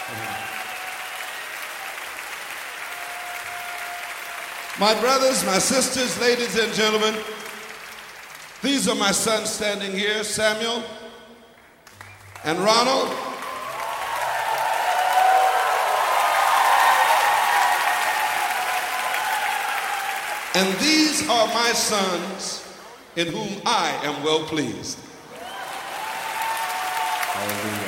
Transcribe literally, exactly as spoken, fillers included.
My brothers, my sisters, ladies and gentlemen, these are my sons standing here, Samuel and Ronald. And these are my sons in whom I am well pleased. Hallelujah.